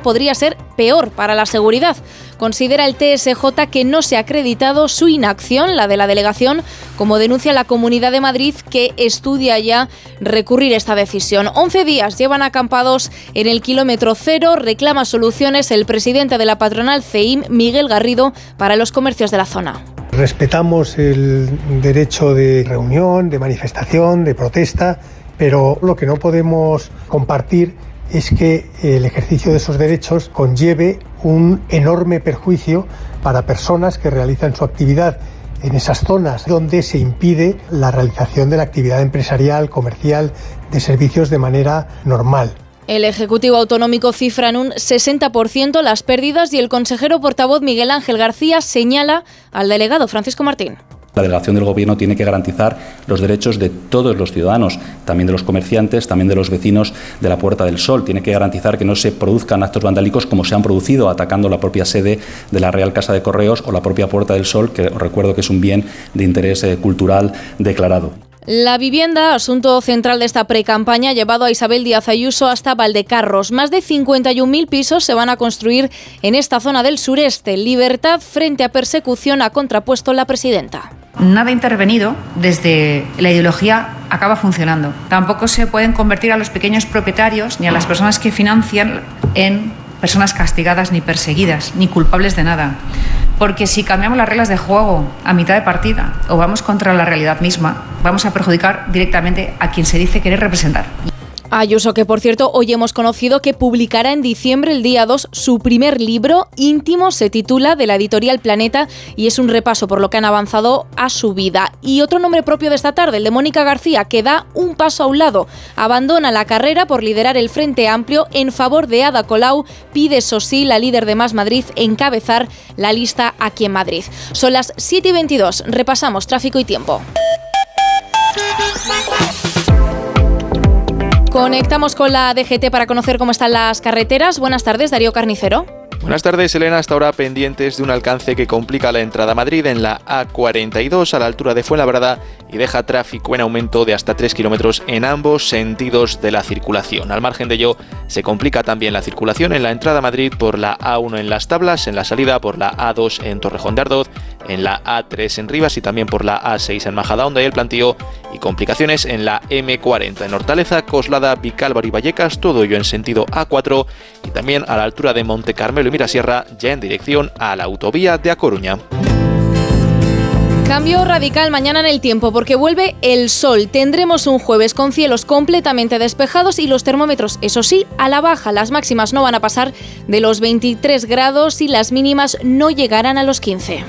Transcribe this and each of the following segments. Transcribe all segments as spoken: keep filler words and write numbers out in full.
podría ser peor para la seguridad. Considera el T S J que no se ha acreditado su inacción, la de la delegación, como denuncia la Comunidad de Madrid, que estudia ya recurrir esta decisión. once días llevan acampados en el kilómetro cero, reclama soluciones el presidente de la patronal C E I M, Miguel Garrido, para los comercios de la zona. Respetamos el derecho de reunión, de manifestación, de protesta, pero lo que no podemos compartir es que el ejercicio de esos derechos conlleve un enorme perjuicio para personas que realizan su actividad en esas zonas donde se impide la realización de la actividad empresarial, comercial, de servicios de manera normal. El Ejecutivo Autonómico cifra en un sesenta por ciento las pérdidas y el consejero portavoz Miguel Ángel García señala al delegado Francisco Martín. La delegación del Gobierno tiene que garantizar los derechos de todos los ciudadanos, también de los comerciantes, también de los vecinos de la Puerta del Sol. Tiene que garantizar que no se produzcan actos vandálicos como se han producido, atacando la propia sede de la Real Casa de Correos o la propia Puerta del Sol, que os recuerdo que es un bien de interés eh, cultural declarado. La vivienda, asunto central de esta precampaña, ha llevado a Isabel Díaz Ayuso hasta Valdecarros. Más de cincuenta y un mil pisos se van a construir en esta zona del sureste. Libertad frente a persecución ha contrapuesto la presidenta. Nada intervenido desde la ideología acaba funcionando. Tampoco se pueden convertir a los pequeños propietarios ni a las personas que financian en personas castigadas ni perseguidas, ni culpables de nada. Porque si cambiamos las reglas de juego a mitad de partida o vamos contra la realidad misma, vamos a perjudicar directamente a quien se dice querer representar. Ayuso, que por cierto hoy hemos conocido que publicará en diciembre, el día dos, su primer libro, Íntimo, se titula, de la editorial Planeta, y es un repaso por lo que han avanzado a su vida. Y otro nombre propio de esta tarde, el de Mónica García, que da un paso a un lado. Abandona la carrera por liderar el Frente Amplio en favor de Ada Colau. Pide, eso sí, la líder de Más Madrid, encabezar la lista aquí en Madrid. Son las siete y veintidós. Repasamos tráfico y tiempo. Conectamos con la D G T para conocer cómo están las carreteras. Buenas tardes, Darío Carnicero. Buenas tardes, Elena. Hasta ahora pendientes de un alcance que complica la entrada a Madrid en la A cuarenta y dos a la altura de Fuenlabrada y deja tráfico en aumento de hasta tres kilómetros en ambos sentidos de la circulación. Al margen de ello, se complica también la circulación en la entrada a Madrid por la A uno en Las Tablas, en la salida por la A dos en Torrejón de Ardoz, en la A tres en Rivas y también por la A seis en Majadahonda y El Plantío, y complicaciones en la eme cuarenta en Hortaleza, Coslada, Vicálvaro y Vallecas, todo ello en sentido A cuatro, y también a la altura de Monte Carmelo y Mirasierra, ya en dirección a la autovía de A Coruña. Cambio radical mañana en el tiempo porque vuelve el sol. Tendremos un jueves con cielos completamente despejados y los termómetros, eso sí, a la baja. Las máximas no van a pasar de los veintitrés grados y las mínimas no llegarán a los quince.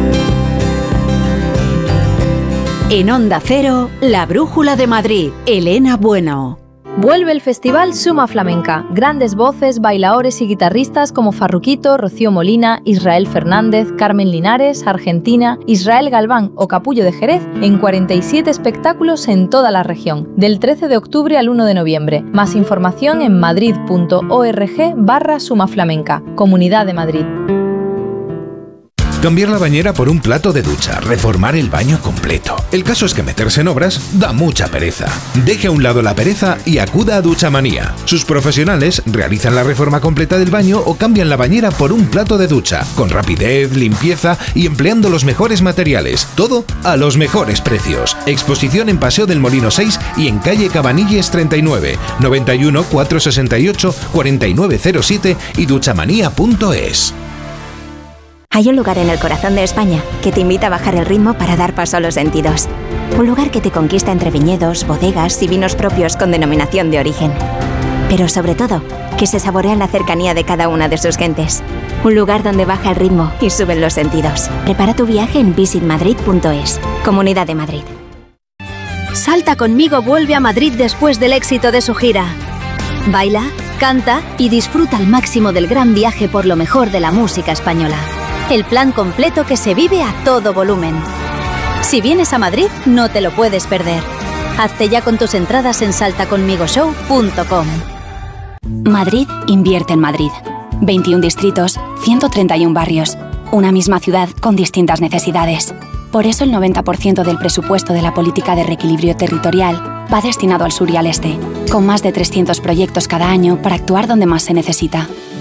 En Onda Cero, la Brújula de Madrid, Elena Bueno. Vuelve el Festival Suma Flamenca. Grandes voces, bailaores y guitarristas como Farruquito, Rocío Molina, Israel Fernández, Carmen Linares, Argentina, Israel Galván o Capullo de Jerez en cuarenta y siete espectáculos en toda la región, del trece de octubre al uno de noviembre. Más información en madrid.org barra Suma Flamenca. Comunidad de Madrid. Cambiar la bañera por un plato de ducha, reformar el baño completo. El caso es que meterse en obras da mucha pereza. Deje a un lado la pereza y acuda a Duchamanía. Sus profesionales realizan la reforma completa del baño o cambian la bañera por un plato de ducha, con rapidez, limpieza y empleando los mejores materiales. Todo a los mejores precios. Exposición en Paseo del Molino seis y en calle Cabanilles treinta y nueve, noventa y uno, cuatrocientos sesenta y ocho, cuarenta y nueve cero siete y duchamanía punto es. Hay un lugar en el corazón de España que te invita a bajar el ritmo para dar paso a los sentidos. Un lugar que te conquista entre viñedos, bodegas y vinos propios con denominación de origen. Pero sobre todo, que se saborea en la cercanía de cada una de sus gentes. Un lugar donde baja el ritmo y suben los sentidos. Prepara tu viaje en visit madrid punto es. Comunidad de Madrid. Salta conmigo vuelve a Madrid después del éxito de su gira. Baila, canta y disfruta al máximo del gran viaje por lo mejor de la música española. El plan completo que se vive a todo volumen. Si vienes a Madrid, no te lo puedes perder. Hazte ya con tus entradas en salta conmigo show punto com. Madrid invierte en Madrid. veintiún distritos, ciento treinta y uno barrios. Una misma ciudad con distintas necesidades. Por eso el noventa por ciento del presupuesto de la política de reequilibrio territorial va destinado al sur y al este, con más de trescientos proyectos cada año para actuar donde más se necesita.